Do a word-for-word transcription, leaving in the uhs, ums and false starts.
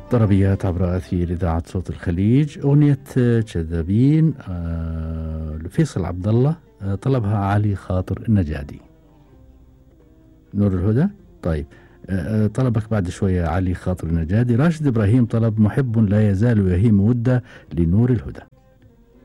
طربيات عبر أثير إذاعة صوت الخليج. أغنية كذابين آه لفيصل عبد الله، آه طلبها علي خاطر النجادي. نور الهدى. طيب آه طلبك بعد شوية علي خاطر النجادي. راشد إبراهيم طلب محب لا يزال يهيم وده لنور الهدى.